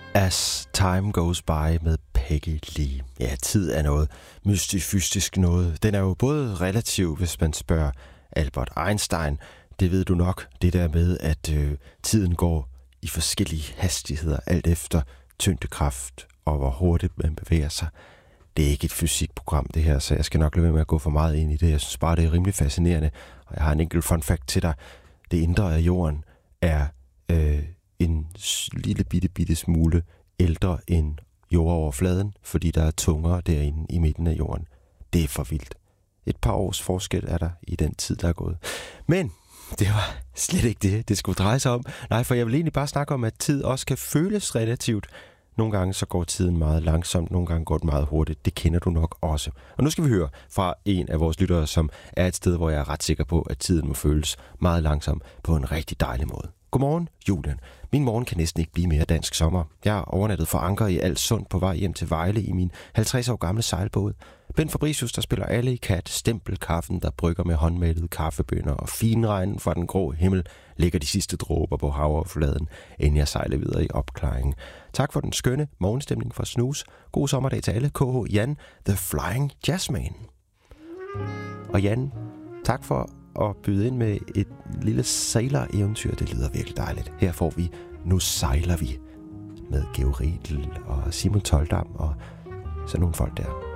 As Time Goes By med Peggy Lee. Ja, tid er noget mystifystisk noget. Den er jo både relativ, hvis man spørger Albert Einstein. Det ved du nok, det der med, at tiden går i forskellige hastigheder, alt efter tyngdekraft og hvor hurtigt man bevæger sig. Det er ikke et fysikprogram, det her, så jeg skal nok lade være med at gå for meget ind i det. Jeg synes bare, det er rimelig fascinerende. Og jeg har en enkelt fun fact til dig. Det indre af jorden er en lille bitte smule ældre end jordoverfladen, fordi der er tungere derinde i midten af jorden. Det er for vildt. Et par års forskel er der i den tid, der er gået. Men det var slet ikke det skulle dreje sig om. Nej, for jeg vil egentlig bare snakke om, at tid også kan føles relativt. Nogle gange så går tiden meget langsomt, nogle gange går det meget hurtigt. Det kender du nok også. Og nu skal vi høre fra en af vores lyttere, som er et sted, hvor jeg er ret sikker på, at tiden må føles meget langsom på en rigtig dejlig måde. Godmorgen, Julian. Min morgen kan næsten ikke blive mere dansk sommer. Jeg har overnattet for anker i Alssund på vej hjem til Vejle i min 50 år gamle sejlbåd. Ben Fabricius, der spiller alle i kat, stempelkaffen, der brygger med håndmalede kaffebønner, og finregnen fra den grå himmel lægger de sidste dråber på havoverfladen, inden jeg sejler videre i opklaringen. Tak for den skønne morgenstemning fra Snus. God sommerdag til alle. KH Jan, The Flying Jazzman. Og Jan, tak for at byde ind med et lille sejler-eventyr. Det lyder virkelig dejligt. Her får vi Nu sejler vi med Georg Riedel og Simon Toldam og sådan nogle folk der.